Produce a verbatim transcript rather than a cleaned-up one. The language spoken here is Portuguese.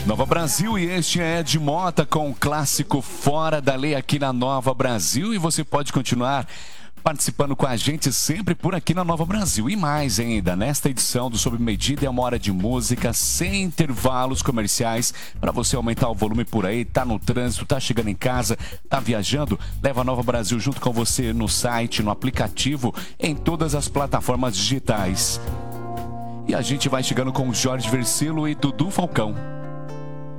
Nova Brasil, e este é Ed Mota com o clássico Fora da Lei aqui na Nova Brasil. E você pode continuar participando com a gente sempre por aqui na Nova Brasil. E mais ainda, nesta edição do Sob Medida é uma hora de música sem intervalos comerciais para você aumentar o volume por aí. Tá no trânsito, tá chegando em casa, tá viajando? Leva a Nova Brasil junto com você no site, no aplicativo, em todas as plataformas digitais. E a gente vai chegando com Jorge Versilo e Dudu Falcão.